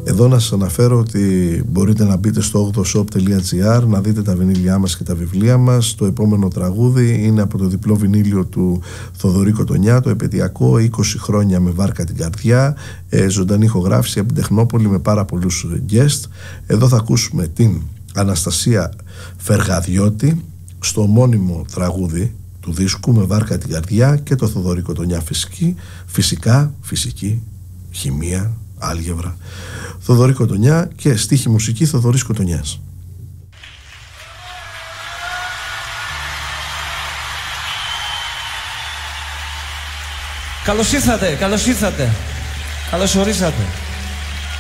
Εδώ να σας αναφέρω ότι μπορείτε να μπείτε στο 8shop.gr να δείτε τα βινίλια μας και τα βιβλία μας. Το επόμενο τραγούδι είναι από το διπλό βινίλιο του Θοδωρή Κοτονιά, το επαιτειακό 20 χρόνια με βάρκα την καρδιά, ζωντανή ηχογράφηση από την Τεχνόπολη με πάρα πολλούς guest. Εδώ θα ακούσουμε την Αναστασία Φεργαδιώτη στο ομώνυμο τραγούδι του δίσκου με βάρκα την καρδιά και το Θοδωρή Κοτονιά φυσική, χημεία, άλγευρα. Θοδωρή Κοτονιά και στίχη μουσική Θοδωρής Κοτονιάς. Καλώς ήρθατε, καλώς ορίσατε.